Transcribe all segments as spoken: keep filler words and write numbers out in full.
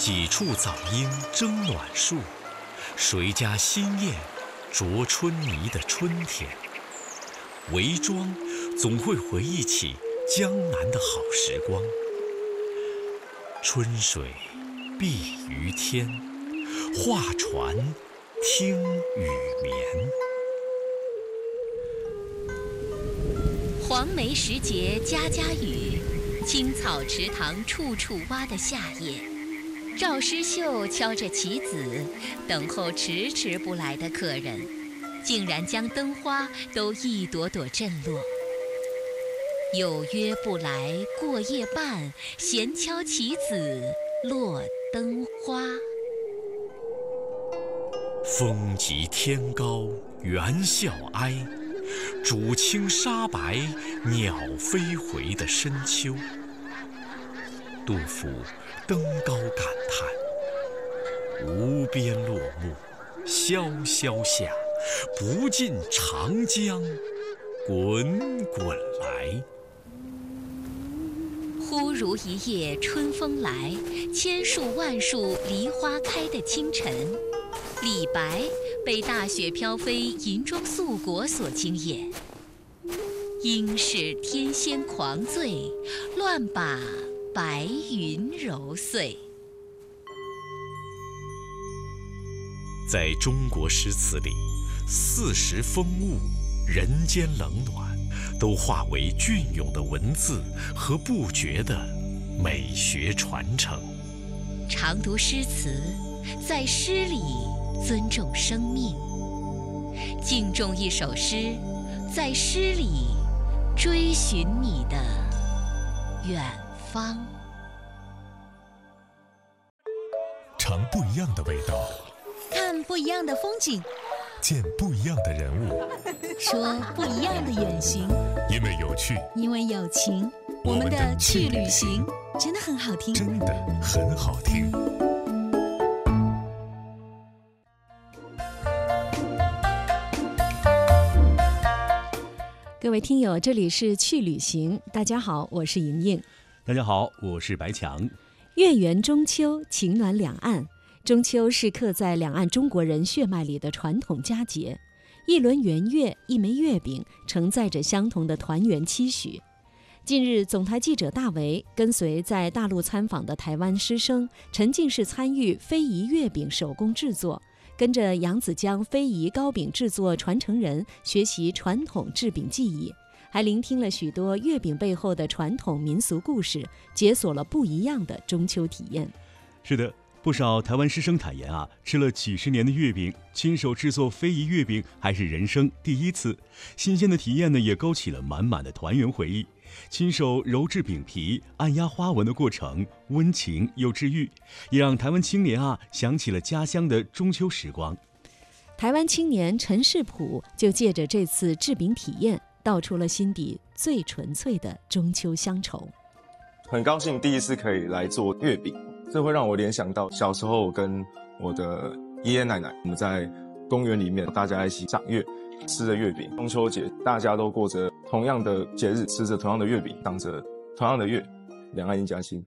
几处早莺争暖树，谁家新燕啄春泥的春天。韦庄总会回忆起江南的好时光。春水碧于天，画船听雨眠。 黄梅时节家家雨，青草池塘处处蛙的夏夜，赵诗绣敲着棋子，等候迟迟不来的客人，竟然将灯花都一朵朵震落。有约不来过夜半，闲敲棋子落灯花。 风急天高猿啸哀，渚清沙白鸟飞回的深秋。杜甫登高感叹：无边落木萧萧下，不尽长江滚滚来。 忽如一夜春风来，千树万树梨花开的清晨，李白被大雪飘飞银装素裹所惊艳。应是天仙狂醉，乱把白云揉碎。 在中国诗词里，四时风物、人间冷暖，都化为隽永的文字和不绝的美学传承。 常读诗词，在诗里尊重生命；敬重一首诗，在诗里追寻你的远方。 尝不一样的味道， 看不一样的风景， 见不一样的人物， 说不一样的远行。 因为有趣， 因为有情，我们的去旅行真的很好听， 真的很好听。 各位听友，这里是去旅行，大家好，我是莹莹。 大家好，我是白强。 月圆中秋，情暖两岸。中秋是刻在两岸中国人血脉里的传统佳节，一轮圆月，一枚月饼，承载着相同的团圆期许。近日，总台记者大为跟随在大陆参访的台湾师生，沉浸式参与非遗月饼手工制作，跟着扬子江非遗糕饼制作传承人学习传统制饼技艺，还聆听了许多月饼背后的传统民俗故事，解锁了不一样的中秋体验。 是的，不少台湾师生坦言啊，吃了几十年的月饼，亲手制作非遗月饼还是人生第一次。新鲜的体验呢，也勾起了满满的团圆回忆。亲手揉制饼皮、按压花纹的过程，温情又治愈，也让台湾青年啊想起了家乡的中秋时光。 台湾青年陈世普就借着这次制饼体验，道出了心底最纯粹的中秋乡愁。 很高兴第一次可以来做月饼，这会让我联想到小时候跟我的爷爷奶奶，我们在公园里面大家一起赏月，吃着月饼。中秋节大家都过着同样的节日，吃着同样的月饼，赏着同样的月，两岸一家亲。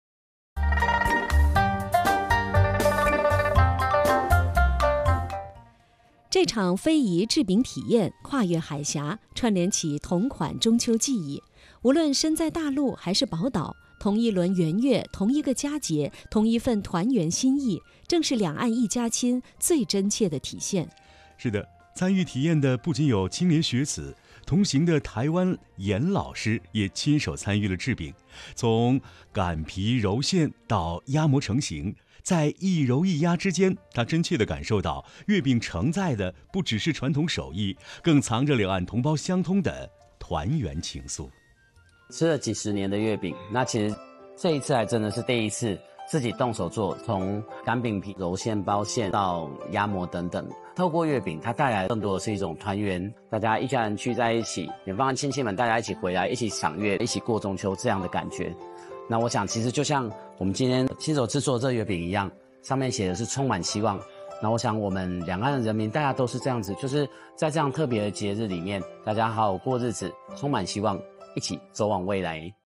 这场非遗制饼体验跨越海峡，串联起同款中秋记忆。无论身在大陆还是宝岛，同一轮圆月，同一个佳节，同一份团圆心意，正是两岸一家亲最真切的体现。 是的，参与体验的不仅有青年学子，同行的台湾严老师也亲手参与了制饼，从擀皮揉馅到压模成型，在一揉一压之间，他真切地感受到月饼承载的不只是传统手艺，更藏着两岸同胞相通的团圆情愫。 吃了几十年的月饼，那其实这一次还真的是第一次自己动手做，从擀饼皮、揉馅、包馅到压模等等。透过月饼，它带来更多的是一种团圆，大家一家人聚在一起，远方的亲戚们大家一起回来，一起赏月，一起过中秋这样的感觉。那我想，其实就像我们今天亲手制作这月饼一样，上面写的是充满希望。那我想，我们两岸的人民大家都是这样子，就是在这样特别的节日里面，大家好好过日子，充满希望，一起走往未来。